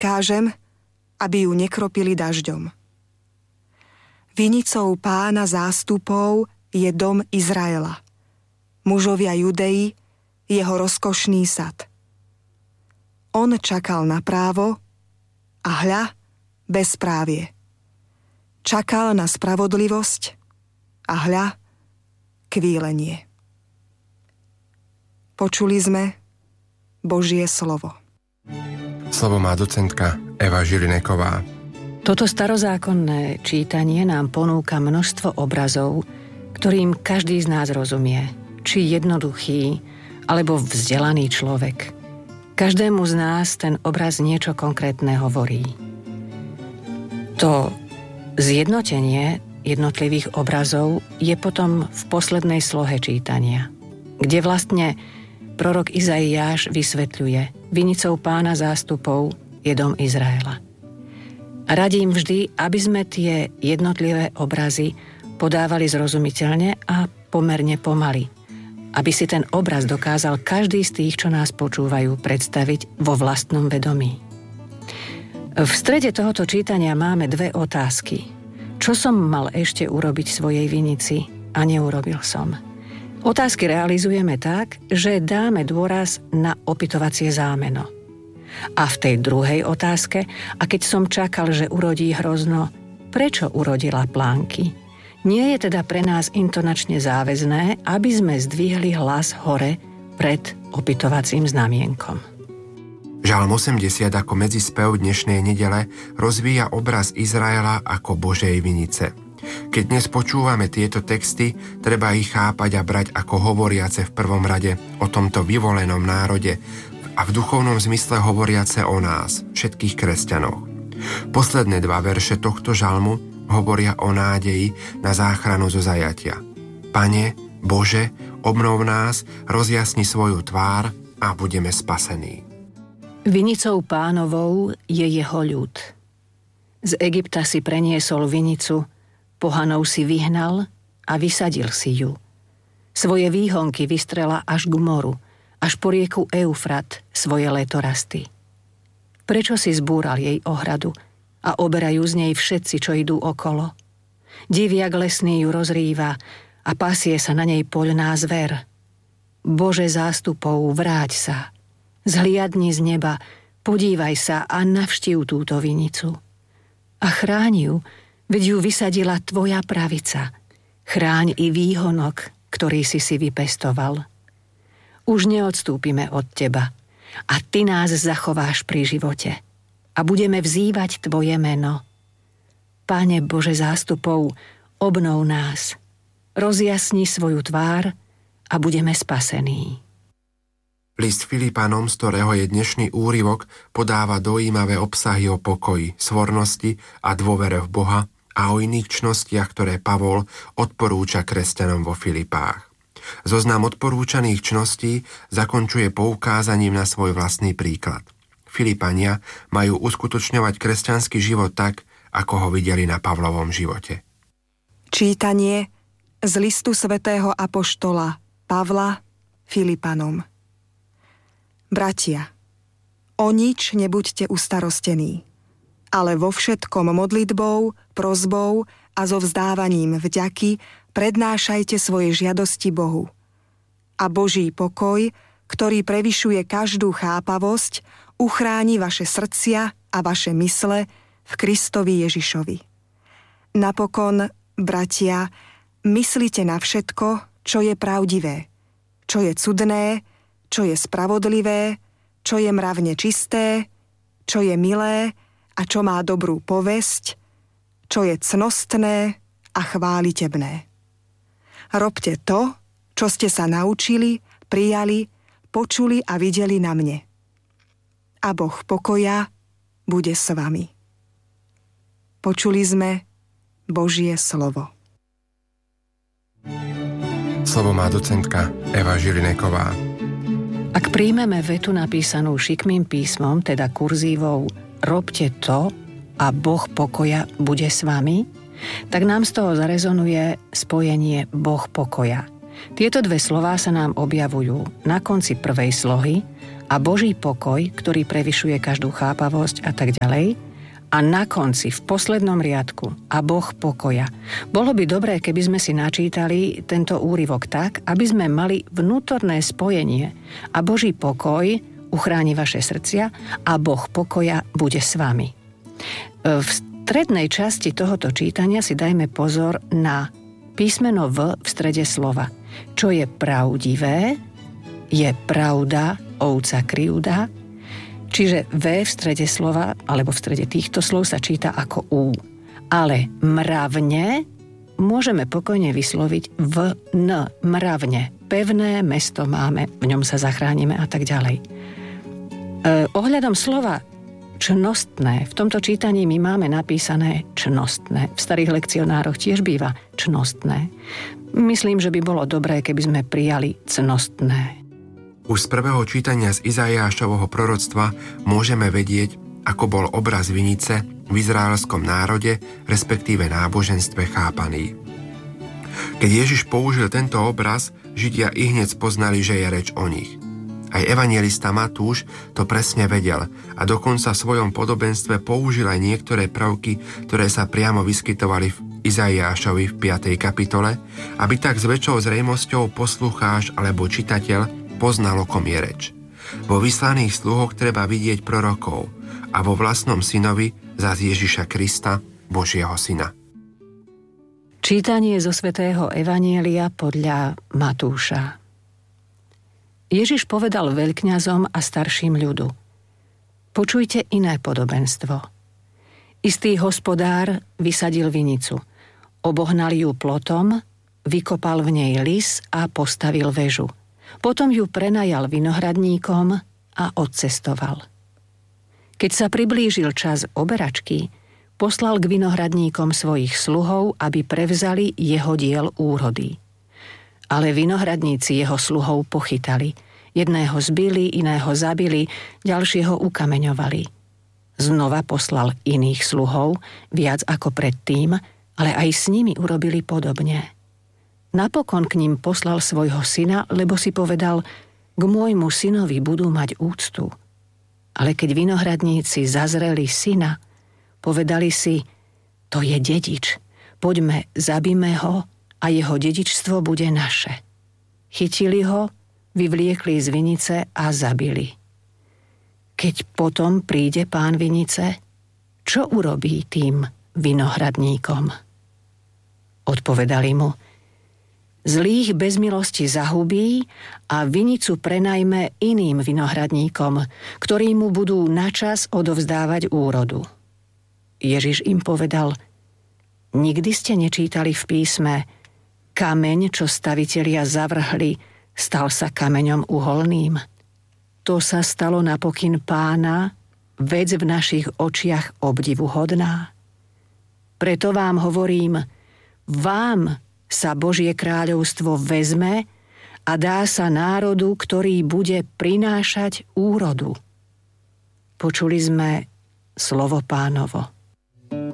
kážem, aby ju nekropili dažďom. Vinicou Pána zástupov je dom Izraela. Mužovia Judei, jeho rozkošný sad. On čakal na právo a hľa bezprávie. Čakal na spravodlivosť a hľa kvílenie. Počuli sme Božie slovo. Slovo má docentka Eva Žilineková. Toto starozákonné čítanie nám ponúka množstvo obrazov, ktorým každý z nás rozumie, či jednoduchý, alebo vzdelaný človek. Každému z nás ten obraz niečo konkrétne hovorí. To zjednotenie jednotlivých obrazov je potom v poslednej slohe čítania, kde vlastne prorok Izaiáš vysvetľuje: vinicou Pána zástupov je dom Izraela. Radím vždy, aby sme tie jednotlivé obrazy podávali zrozumiteľne a pomerne pomaly, aby si ten obraz dokázal každý z tých, čo nás počúvajú, predstaviť vo vlastnom vedomí. V strede tohoto čítania máme dve otázky. Čo som mal ešte urobiť svojej vinici a neurobil som? Otázky realizujeme tak, že dáme dôraz na opytovacie zámeno. A v tej druhej otázke, a keď som čakal, že urodí hrozno, prečo urodila plánky? Nie je teda pre nás intonačne záväzné, aby sme zdvihli hlas hore pred opytovacím znamienkom. Žalm 80 ako medzispev dnešnej nedele rozvíja obraz Izraela ako Božej vinice. Keď dnes počúvame tieto texty, treba ich chápať a brať ako hovoriace v prvom rade o tomto vyvolenom národe a v duchovnom zmysle hovoriace o nás, všetkých kresťanoch. Posledné dva verše tohto žalmu hovoria o nádeji na záchranu zo zajatia. Pane, Bože, obnov nás, rozjasni svoju tvár a budeme spasení. Vinicou Pánovou je jeho ľud. Z Egypta si preniesol vinicu, pohanov si vyhnal a vysadil si ju. Svoje výhonky vystrela až k moru, až po rieku Eufrat svoje letorasty. Prečo si zbúral jej ohradu a oberajú z nej všetci, čo idú okolo? Diviak lesný ju rozrýva a pasie sa na nej poľná zver. Bože zástupov, vráť sa. Zhliadni z neba, podívaj sa a navštív túto vinicu. A chráň ju, veď ju vysadila tvoja pravica. Chráň i výhonok, ktorý si vypestoval. Už neodstúpime od teba a ty nás zachováš pri živote a budeme vzývať tvoje meno. Pane Bože zástupov, obnov nás, rozjasni svoju tvár a budeme spasení. List Filipanom, z ktorého je dnešný úryvok, podáva dojímavé obsahy o pokoji, svornosti a dôvere v Boha a o iných čnostiach, ktoré Pavol odporúča kresťanom vo Filipách. Zoznam odporúčaných čností zakončuje poukázaním na svoj vlastný príklad. Filipania majú uskutočňovať kresťanský život tak, ako ho videli na Pavlovom živote. Čítanie z listu svätého apoštola Pavla Filipanom. Bratia, o nič nebuďte ustarostení, ale vo všetkom modlitbou, prosbou a so vzdávaním vďaky prednášajte svoje žiadosti Bohu. A Boží pokoj, ktorý prevyšuje každú chápavosť, uchráni vaše srdcia a vaše mysle v Kristovi Ježišovi. Napokon, bratia, myslite na všetko, čo je pravdivé, čo je cudné, čo je spravodlivé, čo je mravne čisté, čo je milé a čo má dobrú povesť, čo je cnostné a chválitebné. Robte to, čo ste sa naučili, prijali, počuli a videli na mne. A Boh pokoja bude s vami. Počuli sme Božie slovo. Slovo má docentka Eva Žilineková. Ak príjmeme vetu napísanú šikmým písmom, teda kurzívou robte to a Boh pokoja bude s vami, tak nám z toho zarezonuje spojenie Boh pokoja. Tieto dve slová sa nám objavujú na konci prvej slohy a Boží pokoj, ktorý prevyšuje každú chápavosť a tak ďalej. A na konci, v poslednom riadku, a Boh pokoja. Bolo by dobré, keby sme si načítali tento úryvok tak, aby sme mali vnútorné spojenie a Boží pokoj uchráni vaše srdcia a Boh pokoja bude s vami. V strednej časti tohoto čítania si dajme pozor na písmeno V v strede slova. Čo je pravdivé, je pravda, ovca krivda. Čiže V v strede slova, alebo v strede týchto slov sa číta ako U. Ale mravne môžeme pokojne vysloviť v N, mravne. Pevné mesto máme, v ňom sa zachránime a tak ďalej. Ohľadom slova čnostné, v tomto čítaní my máme napísané čnostné. V starých lekcionároch tiež býva čnostné. Myslím, že by bolo dobré, keby sme prijali cnostné. Už z prvého čítania z Izaiášovho proroctva môžeme vedieť, ako bol obraz vinice v izraelskom národe, respektíve náboženstve chápaný. Keď Ježiš použil tento obraz, Židia ihneď spoznali, že je reč o nich. Aj evanjelista Matúš to presne vedel a dokonca v svojom podobenstve použil aj niektoré prvky, ktoré sa priamo vyskytovali v Izaiášovi v 5. kapitole, aby tak s väčšou zrejmosťou poslucháč alebo čitateľ poznal, o kom je reč. Vo vyslaných sluhoch treba vidieť prorokov a vo vlastnom synovi zas Ježiša Krista, Božieho syna. Čítanie zo svätého Evanjelia podľa Matúša. Ježiš povedal veľkňazom a starším ľudu: Počujte iné podobenstvo. Istý hospodár vysadil vinicu, obohnal ju plotom, vykopal v nej lis a postavil väžu. Potom ju prenajal vinohradníkom a odcestoval. Keď sa priblížil čas oberačky, poslal k vinohradníkom svojich sluhov, aby prevzali jeho diel úrody. Ale vinohradníci jeho sluhov pochytali. Jedného zbili, iného zabili, ďalšieho ukameňovali. Znova poslal iných sluhov, viac ako predtým, ale aj s nimi urobili podobne. Napokon k ním poslal svojho syna, lebo si povedal: K môjmu synovi budú mať úctu. Ale keď vinohradníci zazreli syna, povedali si: To je dedič, poďme, zabíme ho a jeho dedičstvo bude naše. Chytili ho, vyvliekli z vinice a zabili. Keď potom príde pán vinice, čo urobí tým vinohradníkom? Odpovedali mu: Zlých bez milosti zahubí a vinicu prenajme iným vinohradníkom, ktorí mu budú načas odovzdávať úrodu. Ježiš im povedal: Nikdy ste nečítali v písme: Kameň, čo stavitelia zavrhli, stal sa kameňom uholným. To sa stalo na pokyn Pána, vec v našich očiach obdivuhodná. Preto vám hovorím, vám sa Božie kráľovstvo vezme a dá sa národu, ktorý bude prinášať úrodu. Počuli sme slovo Pánovo.